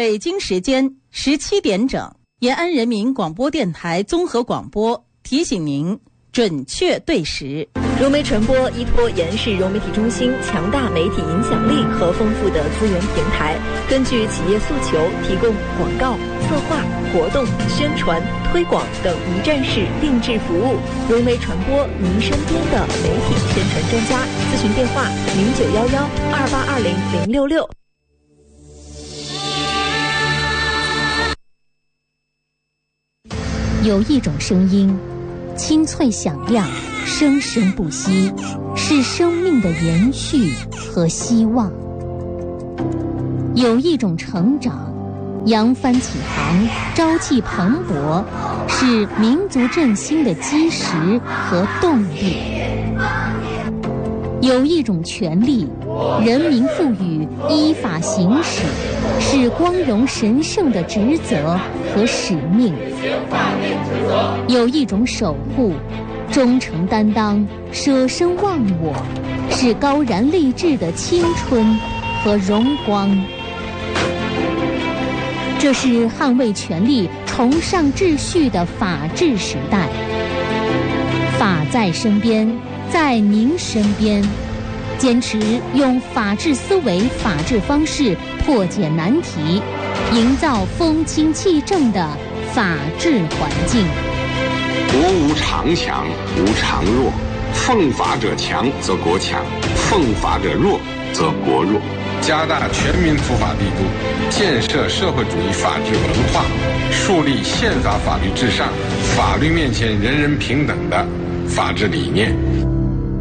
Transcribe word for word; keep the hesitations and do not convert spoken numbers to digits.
北京时间十七点整，延安人民广播电台综合广播提醒您准确对时。 融媒传播依托延安市融媒体中心强大媒体影响力和丰富的资源平台，根据企业诉求，提供广告、策划、活动、宣传、推广等一站式定制服务。融媒传播，您身边的媒体宣传专家。咨询电话：零九幺幺二八二零零六六。 有一种声音，清脆响亮，生生不息，是生命的延续和希望。有一种成长，扬帆起航，朝气蓬勃，是民族振兴的基石和动力。有一种权利，人民赋予，依法行使，是光荣神圣的职责和使命。有一种守护，忠诚担当，舍身忘我，是高燃励志的青春和荣光。这是捍卫权利、崇尚秩序的法治时代。法在身边，在您身边，坚持用法治思维、法治方式破解难题，营造风清气正的法治环境。 国无常强，无常弱，奉法者强则国强，奉法者弱则国弱。 加大全民普法力度，建设社会主义法治文化，树立宪法法律至上、法律面前人人平等的法治理念。